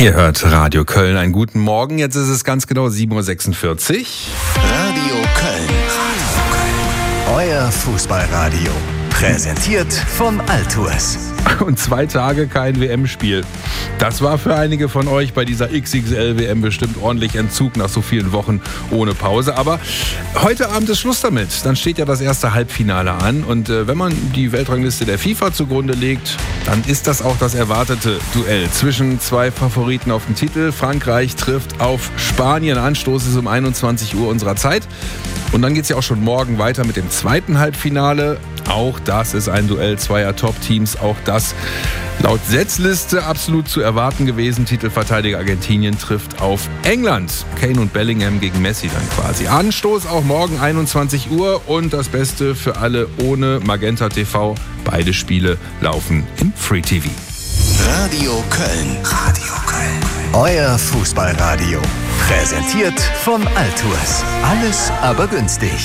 Ihr hört Radio Köln. Einen guten Morgen. Jetzt ist es ganz genau 7.46 Uhr. Radio Köln. Euer Fußballradio. Präsentiert von Altours. Und 2 Tage kein WM-Spiel. Das war für einige von euch bei dieser XXL-WM bestimmt ordentlich Entzug nach so vielen Wochen ohne Pause. Aber heute Abend ist Schluss damit. Dann steht ja das erste Halbfinale an. Und wenn man die Weltrangliste der FIFA zugrunde legt, dann ist das auch das erwartete Duell zwischen 2 Favoriten auf den Titel. Frankreich trifft auf Spanien. Anstoß ist um 21 Uhr unserer Zeit. Und dann geht es ja auch schon morgen weiter mit dem zweiten Halbfinale. Auch das ist ein Duell zweier Top-Teams. Auch das laut Setzliste absolut zu erwarten gewesen. Titelverteidiger Argentinien trifft auf England. Kane und Bellingham gegen Messi dann quasi. Anstoß auch morgen 21 Uhr. Und das Beste für alle ohne Magenta TV. Beide Spiele laufen im Free TV. Radio Köln. Radio Köln. Euer Fußballradio. Präsentiert von Altours. Alles aber günstig.